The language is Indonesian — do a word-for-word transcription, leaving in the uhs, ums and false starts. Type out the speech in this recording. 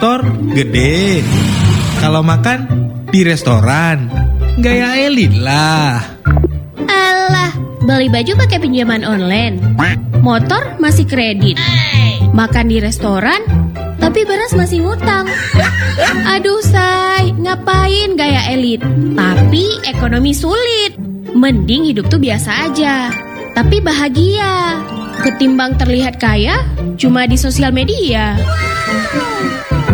motor gede. Kalau makan di restoran, gaya elit lah. Alah, beli baju pakai pinjaman online, motor masih kredit, makan di restoran, tapi beras masih ngutang. Aduh say, ngapain gaya elit, tapi ekonomi sulit. Mending hidup tuh biasa aja, tapi bahagia. Ketimbang terlihat kaya cuma di sosial media.